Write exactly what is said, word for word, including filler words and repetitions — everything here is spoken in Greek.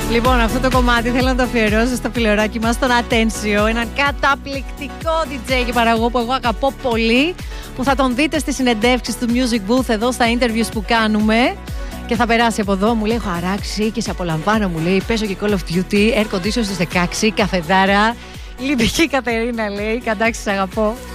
Λοιπόν, αυτό το κομμάτι θέλω να το αφιερώσω στο φιλεράκι μας, τον Ατένσιο, έναν καταπληκτικό ντι τζέι και παραγωγό που εγώ αγαπώ πολύ, που θα τον δείτε στις συνεντεύξεις του Music Booth εδώ στα interviews που κάνουμε. Και θα περάσει από εδώ, μου λέει: έχω αράξει και σε απολαμβάνω, μου λέει. Παίζω και Call of Duty, air condition στους δεκαέξι, καφεδάρα. Λυπική Κατερίνα, λέει. Καντάξει, αγαπώ.